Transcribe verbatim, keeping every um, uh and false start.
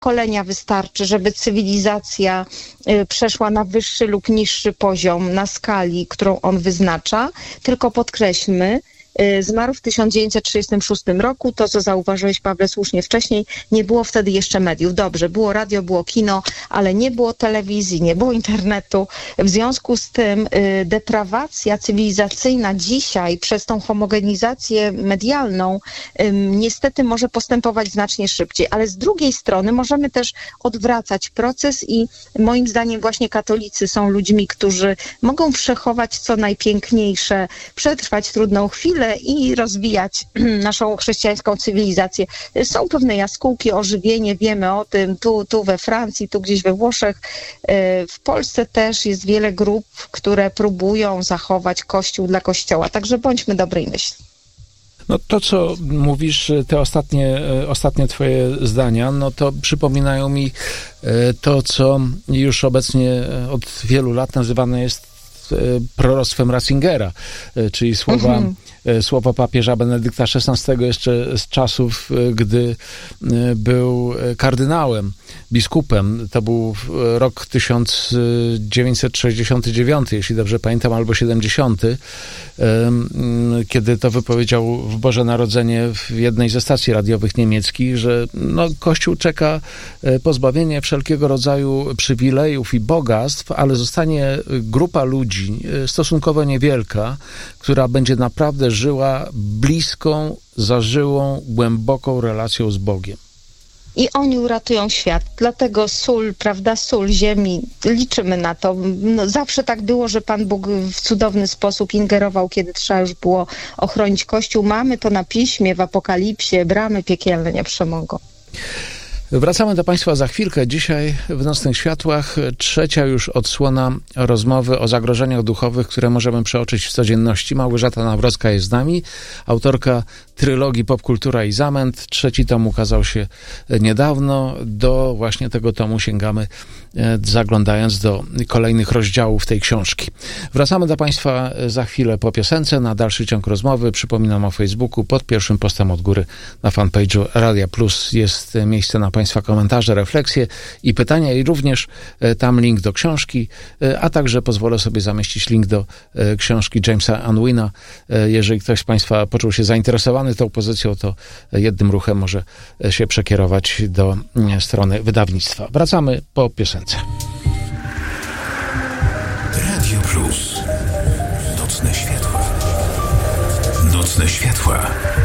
pokolenia wystarczy, żeby cywilizacja y, przeszła na wyższy lub niższy poziom na skali, którą on wyznacza. Tylko podkreślmy, y, zmarł w tysiąc dziewięćset trzydziestym szóstym roku. To, co zauważyłeś, Pawle, słusznie wcześniej, nie było wtedy jeszcze mediów. Dobrze, było radio, było kino, ale nie było telewizji, nie było internetu. W związku z tym y, deprawacja cywilizacyjna dzisiaj przez tą homogenizację medialną y, niestety może postępować znacznie szybciej. Ale z drugiej strony możemy też odwracać proces i moim zdaniem właśnie katolicy są ludźmi, którzy mogą przechować co najpiękniejsze, przetrwać trudną chwilę i rozwijać naszą chrześcijańską cywilizację. Są pewne jaskółki, ożywienie, wiemy o tym, tu, tu we Francji, tu gdzieś we Włoszech. W Polsce też jest wiele grup, które próbują zachować Kościół dla Kościoła, także bądźmy dobrej myśli. No to, co mówisz, te ostatnie, ostatnie twoje zdania, no to przypominają mi to, co już obecnie od wielu lat nazywane jest proroctwem Ratzingera, czyli słowa, mhm. słowa papieża Benedykta szesnastego jeszcze z czasów, gdy był kardynałem, biskupem. To był rok tysiąc dziewięćset sześćdziesiąty dziewiąty, jeśli dobrze pamiętam, albo siedemdziesiąty, kiedy to wypowiedział w Boże Narodzenie w jednej ze stacji radiowych niemieckich, że no, Kościół czeka pozbawienie wszelkiego rodzaju przywilejów i bogactw, ale zostanie grupa ludzi, stosunkowo niewielka, która będzie naprawdę żyła bliską, zażyłą, głęboką relacją z Bogiem. I oni uratują świat. Dlatego sól, prawda, sól ziemi, liczymy na to. No, zawsze tak było, że Pan Bóg w cudowny sposób ingerował, kiedy trzeba już było ochronić Kościół. Mamy to na piśmie, w Apokalipsie, bramy piekielne nie przemogą. Wracamy do Państwa za chwilkę. Dzisiaj w Nocnych Światłach trzecia już odsłona rozmowy o zagrożeniach duchowych, które możemy przeoczyć w codzienności. Małgorzata Nawrocka jest z nami, autorka trylogii Popkultura i Zamęt. Trzeci tom ukazał się niedawno. Do właśnie tego tomu sięgamy, zaglądając do kolejnych rozdziałów tej książki. Wracamy do Państwa za chwilę po piosence. Na dalszy ciąg rozmowy przypominam o Facebooku. Pod pierwszym postem od góry na fanpage'u Radia Plus jest miejsce na Państwa komentarze, refleksje i pytania i również tam link do książki, a także pozwolę sobie zamieścić link do książki Jamesa Unwina. Jeżeli ktoś z Państwa poczuł się zainteresowany tą pozycją, to jednym ruchem może się przekierować do strony wydawnictwa. Wracamy po piosence. Radio Plus. Nocne światła. Nocne światła.